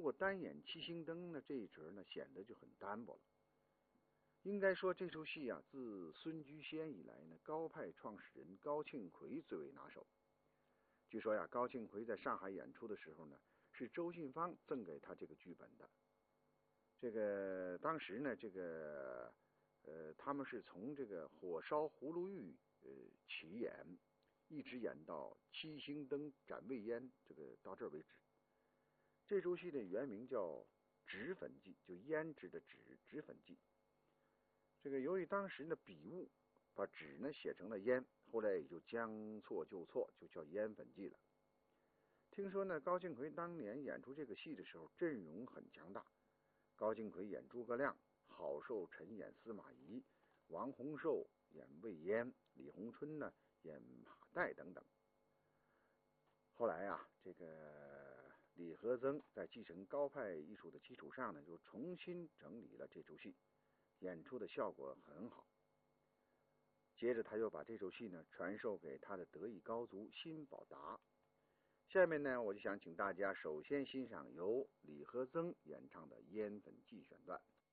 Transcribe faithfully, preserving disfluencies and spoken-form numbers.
果单演七星灯呢，这一折呢显得就很单薄了。应该说这出戏啊，自孙居仙以来呢，高派创始人高庆奎最为拿手。据说呀，高庆奎在上海演出的时候呢，是周信芳赠给他这个剧本的。这个当时呢，这个呃，他们是从这个火烧葫芦峪呃起演，一直演到七星灯斩魏延，这个到这儿为止。这出戏的原名叫《脂粉记》，就胭脂的脂，脂粉记。这个由于当时呢笔误把脂呢写成了烟，后来也就将错就错，就叫烟粉记了。听说呢，高庆奎当年演出这个戏的时候，阵容很强大。高庆奎演诸葛亮，郝寿臣演司马懿，王洪寿演魏延，李鸿春呢演马岱等等。后来啊，这个李和曾在继承高派艺术的基础上呢，就重新整理了这出戏，演出的效果很好。接着他又把这出戏呢传授给他的得意高足辛宝达。下面呢，我就想请大家首先欣赏由李和曾演唱的《烟粉记》选段。